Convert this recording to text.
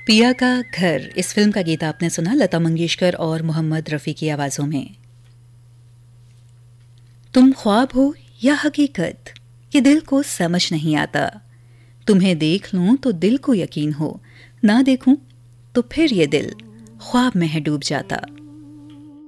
पिया का घर, इस फिल्म का गीत आपने सुना लता मंगेशकर और मोहम्मद रफ़ी की आवाज़ों में। तुम ख्वाब हो या हकीकत, ये दिल को समझ नहीं आता। तुम्हें देख लूं तो दिल को यकीन हो, ना देखूं तो फिर ये दिल ख्वाब में है डूब जाता।